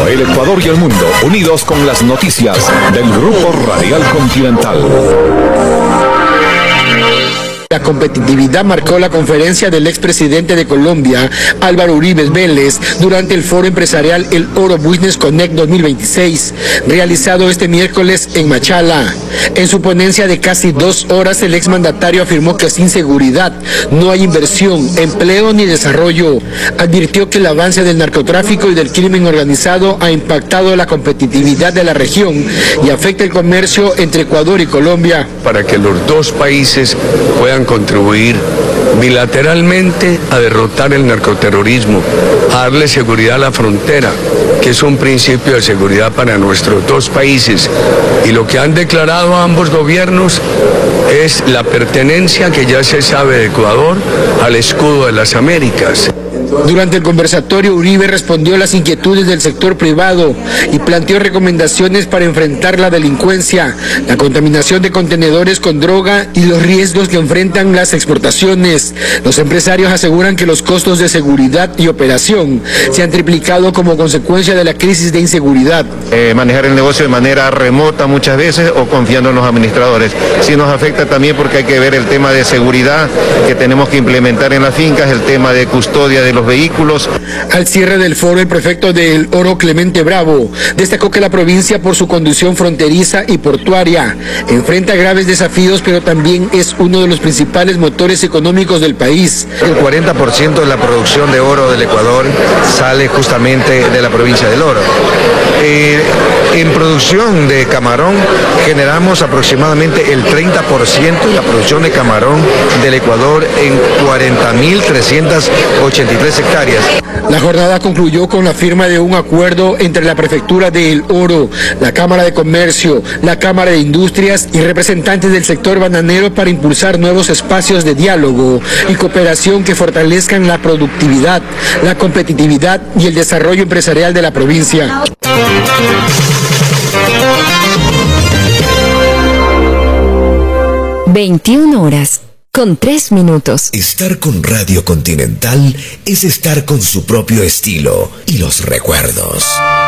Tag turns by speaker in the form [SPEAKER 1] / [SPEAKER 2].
[SPEAKER 1] El Ecuador y el mundo, unidos con las noticias del Grupo Radial Continental.
[SPEAKER 2] La competitividad marcó la conferencia del expresidente de Colombia, Álvaro Uribe Vélez, durante el foro empresarial El Oro Business Connect 2026, realizado este miércoles en Machala. En su ponencia de casi 2 horas, el exmandatario afirmó que sin seguridad no hay inversión, empleo ni desarrollo. Advirtió que el avance del narcotráfico y del crimen organizado ha impactado la competitividad de la región y afecta el comercio entre Ecuador y Colombia.
[SPEAKER 3] Para que los dos países puedan contribuir bilateralmente a derrotar el narcoterrorismo, a darle seguridad a la frontera, que es un principio de seguridad para nuestros dos países. Y lo que han declarado ambos gobiernos es la pertenencia, que ya se sabe, de Ecuador al escudo de las Américas.
[SPEAKER 2] Durante el conversatorio, Uribe respondió a las inquietudes del sector privado y planteó recomendaciones para enfrentar la delincuencia, la contaminación de contenedores con droga y los riesgos que enfrentan las exportaciones. Los empresarios aseguran que los costos de seguridad y operación se han triplicado como consecuencia de la crisis de inseguridad.
[SPEAKER 4] Manejar el negocio de manera remota muchas veces o confiando en los administradores. Sí nos afecta también porque hay que ver el tema de seguridad que tenemos que implementar en las fincas, el tema de custodia de los vehículos.
[SPEAKER 2] Al cierre del foro, el prefecto de El Oro, Clemente Bravo, destacó que la provincia, por su condición fronteriza y portuaria, enfrenta graves desafíos, pero también es uno de los principales motores económicos del país.
[SPEAKER 5] El 40% de la producción de oro del Ecuador sale justamente de la provincia del Oro. En producción de camarón generamos aproximadamente el 30% de la producción de camarón del Ecuador en 40.383 hectáreas.
[SPEAKER 2] La jornada concluyó con la firma de un acuerdo entre la Prefectura de El Oro, la Cámara de Comercio, la Cámara de Industrias y representantes del sector bananero para impulsar nuevos espacios de diálogo y cooperación que fortalezcan la productividad, la competitividad y el desarrollo empresarial de la provincia.
[SPEAKER 6] 21:03.
[SPEAKER 7] Estar con Radio Continental es estar con su propio estilo y los recuerdos.